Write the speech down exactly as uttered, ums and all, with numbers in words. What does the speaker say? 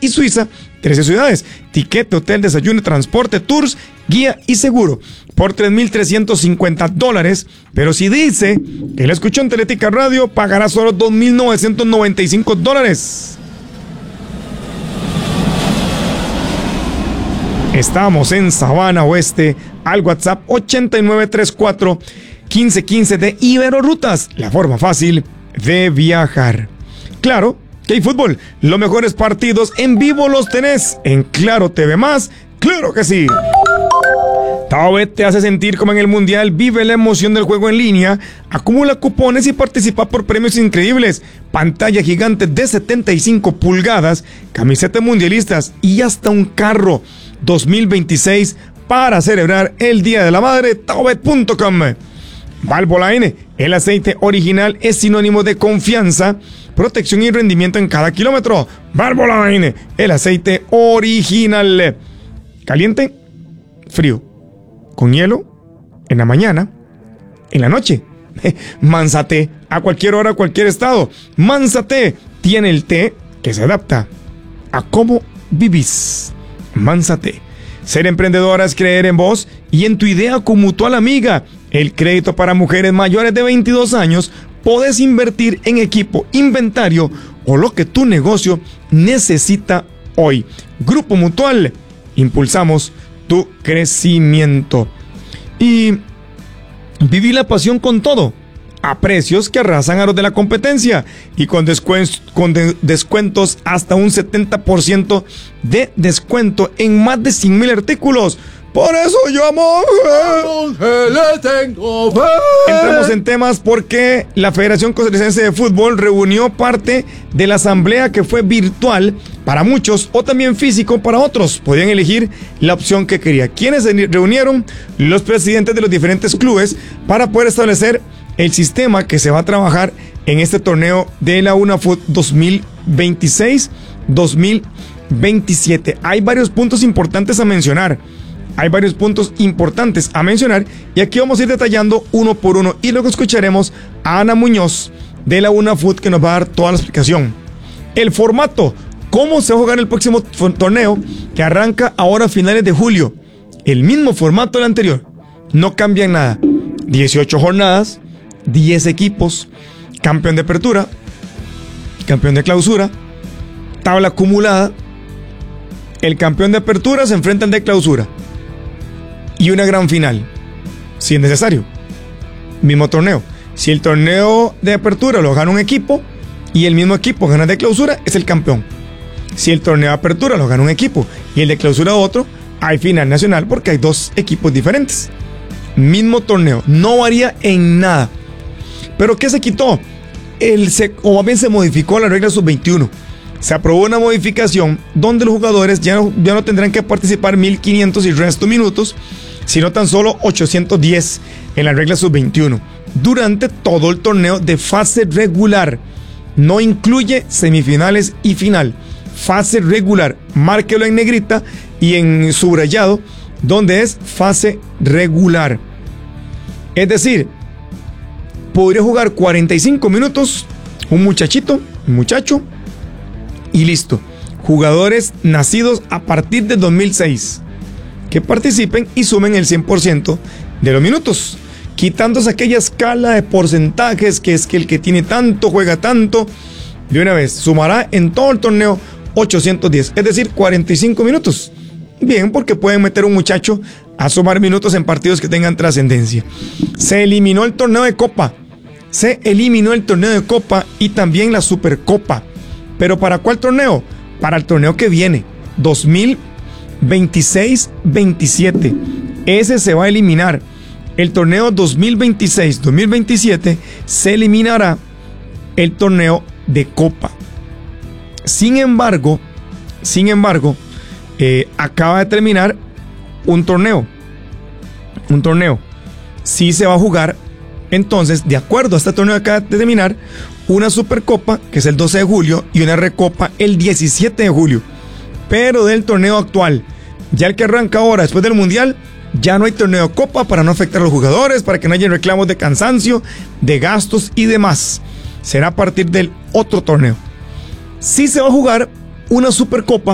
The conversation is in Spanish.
y Suiza, trece ciudades. Tiquete, hotel, desayuno, transporte, tours, guía y seguro por tres mil trescientos cincuenta dólares. Pero si dice que lo escuchó en Teletica Radio, pagará solo dos mil novecientos noventa y cinco dólares. Estamos en Sabana Oeste al WhatsApp ochenta y nueve treinta y cuatro quince quince de Iberorutas, la forma fácil de viajar. Claro que hay fútbol, los mejores partidos en vivo los tenés en Claro T V más, claro que sí. TaoBet te hace sentir como en el Mundial, vive la emoción del juego en línea, acumula cupones y participa por premios increíbles, pantalla gigante de setenta y cinco pulgadas, camisetas mundialistas y hasta un carro dos mil veintiséis para celebrar el Día de la Madre. taobet punto com. Válvola N, el aceite original es sinónimo de confianza, protección y rendimiento en cada kilómetro. Válvola N, el aceite original. Caliente, frío, con hielo, en la mañana, en la noche. Mansa Té, a cualquier hora, a cualquier estado. Mansa Té tiene el té que se adapta a cómo vivís. Mansa Té. Ser emprendedora es creer en vos y en tu idea con Mutual Amiga. El crédito para mujeres mayores de veintidós años. Podés invertir en equipo, inventario o lo que tu negocio necesita hoy. Grupo Mutual. Impulsamos tu crecimiento. Y viví la pasión con todo, a precios que arrasan a los de la competencia y con, descuentos, con de, descuentos hasta un setenta por ciento de descuento en más de cien mil artículos. Por eso yo amo. Entramos en temas porque la Federación Costarricense de Fútbol reunió parte de la asamblea que fue virtual para muchos o también físico para otros. Podían elegir la opción que quería. ¿Quiénes se reunieron? Los presidentes de los diferentes clubes para poder establecer el sistema que se va a trabajar en este torneo de la UNAFUT dos mil veintiséis dos mil veintisiete. Hay varios puntos importantes a mencionar. Hay varios puntos importantes a mencionar y aquí vamos a ir detallando uno por uno y luego escucharemos a Ana Muñoz de la UNAFUT que nos va a dar toda la explicación. El formato, cómo se va a jugar el próximo torneo que arranca ahora a finales de julio. El mismo formato del anterior, no cambia en nada. dieciocho jornadas, diez equipos, campeón de apertura, campeón de clausura, tabla acumulada. El campeón de apertura se enfrenta al de clausura y una gran final, si es necesario. Mismo torneo. Si el torneo de apertura lo gana un equipo y el mismo equipo gana de clausura, es el campeón. Si el torneo de apertura lo gana un equipo y el de clausura otro, hay final nacional porque hay dos equipos diferentes. Mismo torneo, no varía en nada. ¿Pero qué se quitó? El se, o más bien se modificó la regla sub veintiuno. Se aprobó una modificación donde los jugadores ya no, ya no tendrán que participar mil quinientos y resto minutos, sino tan solo ochocientos diez en la regla sub veintiuno durante todo el torneo de fase regular. No incluye semifinales y final. Fase regular, márquelo en negrita y en subrayado, donde es fase regular. Es decir, podría jugar cuarenta y cinco minutos un muchachito, un muchacho, y listo. Jugadores nacidos a partir de dos mil seis que participen y sumen el cien por ciento de los minutos, quitándose aquella escala de porcentajes que es que el que tiene tanto juega tanto. De una vez sumará en todo el torneo ochocientos diez, es decir, cuarenta y cinco minutos. Bien, porque pueden meter un muchacho a sumar minutos en partidos que tengan trascendencia. Se eliminó el torneo de Copa. Se eliminó el torneo de Copa y también la Supercopa. ¿Pero para cuál torneo? Para el torneo que viene, dos mil veintiséis veintisiete. Ese se va a eliminar. El torneo dos mil veintiséis dos mil veintisiete se eliminará el torneo de Copa. Sin embargo, sin embargo, eh, acaba de terminar un torneo. Un torneo. Sí se va a jugar. Entonces, de acuerdo a este torneo que acaba de terminar, una Supercopa, que es el doce de julio, y una Recopa el diecisiete de julio. Pero del torneo actual, ya el que arranca ahora después del Mundial, ya no hay torneo de Copa para no afectar a los jugadores, para que no haya reclamos de cansancio, de gastos y demás. Será a partir del otro torneo. Sí se va a jugar una Supercopa